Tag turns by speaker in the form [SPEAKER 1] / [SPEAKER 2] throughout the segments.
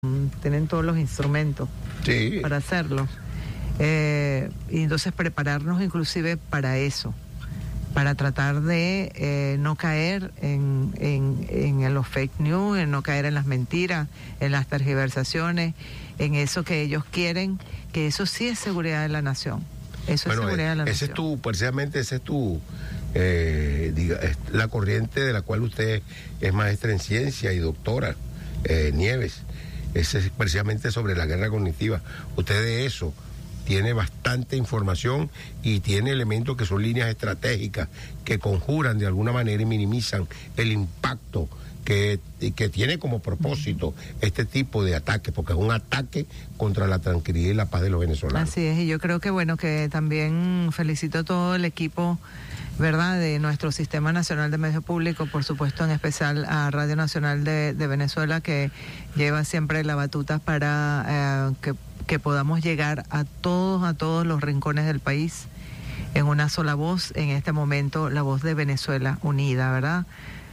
[SPEAKER 1] tienen todos los instrumentos
[SPEAKER 2] sí,
[SPEAKER 1] para hacerlo. Y entonces prepararnos inclusive para eso, para tratar de no caer en los fake news, en no caer en las mentiras, en las tergiversaciones, en eso que ellos quieren, que eso sí es seguridad de la nación. Eso es seguridad de la nación.
[SPEAKER 2] Ese es tu, la corriente de la cual usted es maestra en ciencia y doctora, Nieves. Ese es precisamente sobre la guerra cognitiva. Usted de eso tiene bastante información y tiene elementos que son líneas estratégicas que conjuran de alguna manera y minimizan el impacto que tiene como propósito este tipo de ataque, porque es un ataque contra la tranquilidad y la paz de los venezolanos.
[SPEAKER 1] Así es, y yo creo que bueno, que también felicito a todo el equipo, ¿verdad?, de nuestro Sistema Nacional de Medios Públicos, por supuesto, en especial a Radio Nacional de Venezuela, que lleva siempre la batuta para que podamos llegar a todos los rincones del país en una sola voz, en este momento la voz de Venezuela unida, ¿verdad?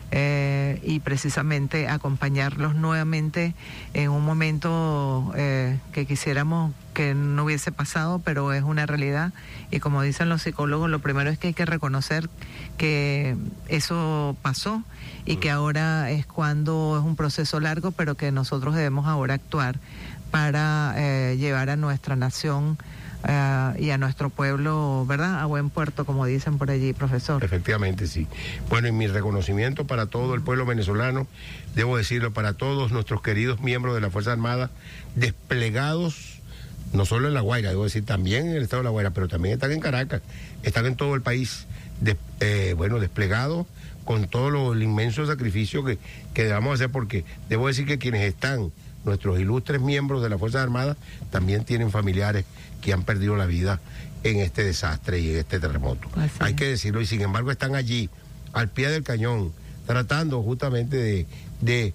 [SPEAKER 1] Y precisamente acompañarlos nuevamente en un momento que quisiéramos que no hubiese pasado, pero es una realidad, y como dicen los psicólogos, lo primero es que hay que reconocer que eso pasó y que ahora es cuando es un proceso largo, pero que nosotros debemos ahora actuar para llevar a nuestra nación y a nuestro pueblo, ¿verdad?, a buen puerto, como dicen por allí, profesor.
[SPEAKER 2] Efectivamente, sí. Bueno, y mi reconocimiento para todo el pueblo venezolano, debo decirlo, para todos nuestros queridos miembros de la Fuerza Armada, desplegados, no solo en La Guaira, debo decir, también en el estado de La Guaira, pero también están en Caracas, están en todo el país, desplegados con todo el inmenso sacrificio que debamos hacer, porque debo decir que quienes están, nuestros ilustres miembros de la Fuerza Armada, también tienen familiares que han perdido la vida en este desastre y en este terremoto. Hay que decirlo, y sin embargo están allí, al pie del cañón, tratando justamente de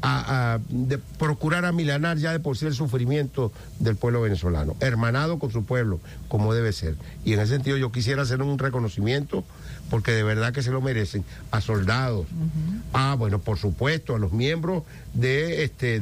[SPEAKER 2] procurar amilanar ya de por sí el sufrimiento del pueblo venezolano, hermanado con su pueblo, como debe ser. Y en ese sentido yo quisiera hacer un reconocimiento, porque de verdad que se lo merecen, a soldados, bueno, por supuesto, a los miembros de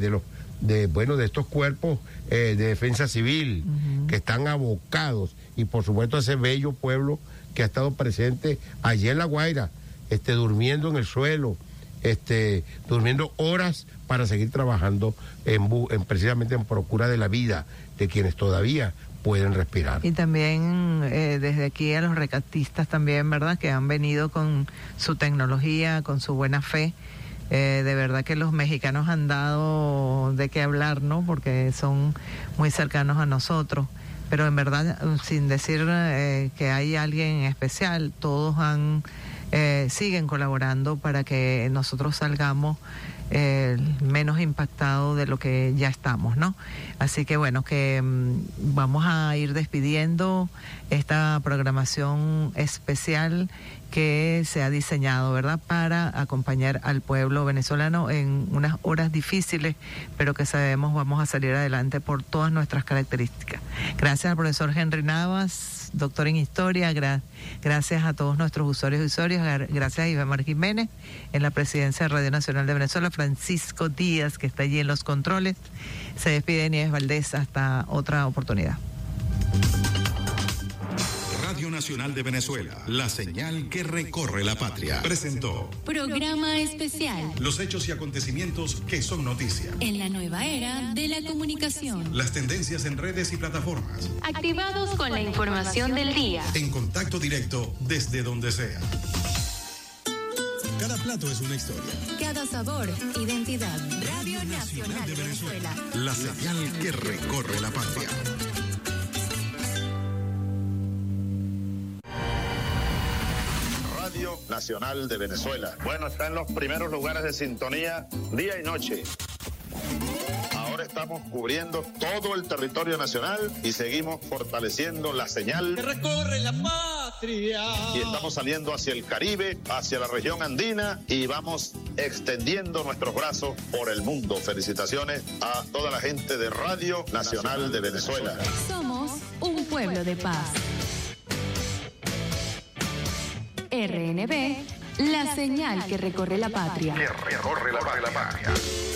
[SPEAKER 2] estos cuerpos de defensa civil, que están abocados, y por supuesto a ese bello pueblo que ha estado presente allí en La Guaira, durmiendo en el suelo, durmiendo horas para seguir trabajando precisamente en procura de la vida de quienes todavía pueden respirar.
[SPEAKER 1] Y también desde aquí a los rescatistas también, ¿verdad?, que han venido con su tecnología, con su buena fe. De verdad que los mexicanos han dado de qué hablar, ¿no?, porque son muy cercanos a nosotros, pero en verdad, sin decir que hay alguien en especial, todos siguen colaborando para que nosotros salgamos menos impactados de lo que ya estamos, ¿no? Así que bueno, que vamos a ir despidiendo esta programación especial que se ha diseñado, ¿verdad?, para acompañar al pueblo venezolano en unas horas difíciles, pero que sabemos vamos a salir adelante por todas nuestras características. Gracias al profesor Henry Navas, doctor en Historia, gracias a todos nuestros usuarios y usuarias, gracias a Iván Jiménez en la presidencia de Radio Nacional de Venezuela, Francisco Díaz, que está allí en los controles. Se despide Nieves Valdés, hasta otra oportunidad.
[SPEAKER 3] Radio Nacional de Venezuela, la señal que recorre la patria, presentó
[SPEAKER 4] Programa Especial.
[SPEAKER 3] Los hechos y acontecimientos que son noticia
[SPEAKER 4] En la nueva era de la comunicación.
[SPEAKER 3] Las tendencias en redes y plataformas.
[SPEAKER 4] Activados con la información del día.
[SPEAKER 3] En contacto directo desde donde sea. Cada plato es una historia.
[SPEAKER 4] Cada sabor, identidad. Radio Nacional de Venezuela.
[SPEAKER 3] La señal que recorre la patria.
[SPEAKER 5] Radio Nacional de Venezuela. Bueno, está en los primeros lugares de sintonía día y noche. Ahora estamos cubriendo todo el territorio nacional y seguimos fortaleciendo la señal
[SPEAKER 6] que recorre la patria.
[SPEAKER 5] Y estamos saliendo hacia el Caribe, hacia la región andina, y vamos extendiendo nuestros brazos por el mundo. Felicitaciones a toda la gente de Radio Nacional de Venezuela.
[SPEAKER 4] Somos un pueblo de paz. RNB, la señal que recorre la patria.
[SPEAKER 3] Que recorre la patria.